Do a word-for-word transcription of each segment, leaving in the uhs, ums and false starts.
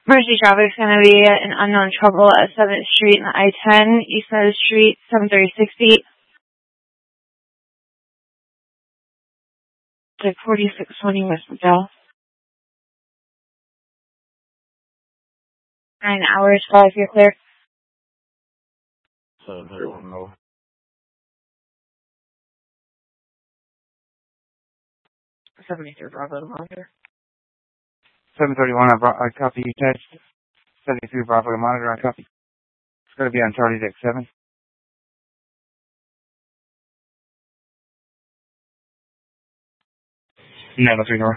Emergency traffic is going to be an unknown trouble at seventh Street and I ten, East Side Street, seven thirty sixty. Like forty-six twenty West McDowell. Nine hours, five, you're clear. seven thirty-one, no. seventy-three Bravo to monitor. seven thirty-one, I, brought, I copy you text. seventy-three Bravo to monitor, I copy. It's going to be on Charlie Deck seven. nine oh three Nora.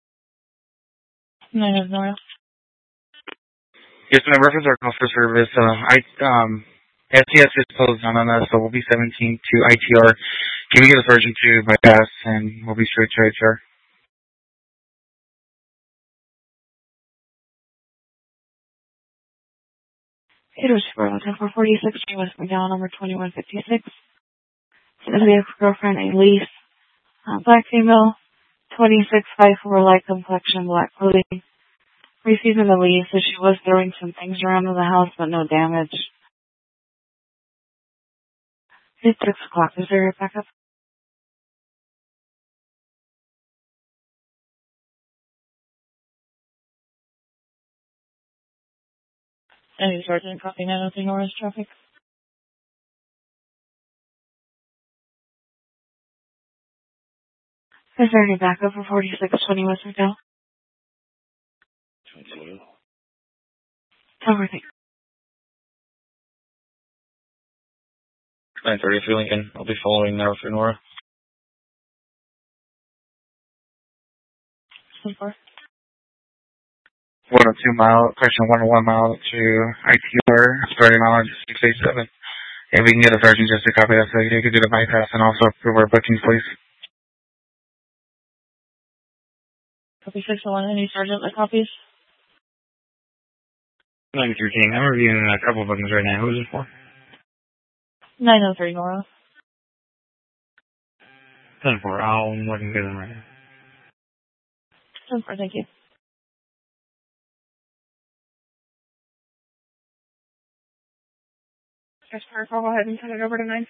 nine oh Nora. Yes, my reference our call for service. Uh, I, um, S T S is closed down on us, so we'll be seventeen to I T R. Can we get a version to bypass, and we'll be straight to H R? It was for four forty-six West McDowell, number twenty-one fifty-six. So this is a girlfriend, Elise, uh, black female, twenty-six five four, light complexion, black clothing. Receiving the lead, so she was throwing some things around in the house, but no damage. It's six o'clock. Is there a backup? Any Sergeant, copy nine oh three Norris traffic. Is there any backup for forty-six twenty West McDowell? twenty-two. Everything. nine thirty-three Lincoln. I'll be following now through Nora. Four. one oh two mile, correction, one oh one mile to I T R, starting on six eighty-seven. If we can get a sergeant just to copy that so you could do the bypass and also approve our bookings, please. Copy six oh one. Any Sergeant that copies? ninety-three King. I'm reviewing a couple of bookings right now. Who is it for? nine oh three Nora. ten four. I'll look and get them right now. ten four, thank you. Yes, sir. I'll go ahead and send it over to nine.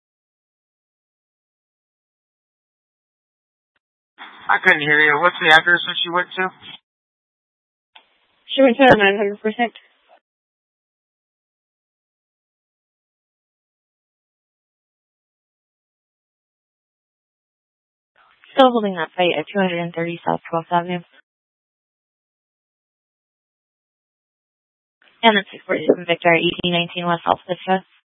I couldn't hear you. What's the address that she went to? She went to nine hundred percent. Still holding that fight at two thirty South twelfth Avenue. And it's six forty-seven Victor, eighteen nineteen West Alpha.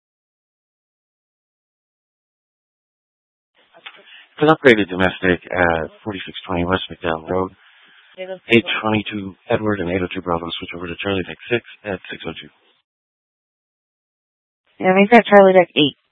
It's an upgraded domestic at forty-six twenty West McDowell Road. eight twenty-two Edward and eight oh two Bravo switch over to Charlie Deck six at six oh two. Yeah, make that Charlie Deck eight.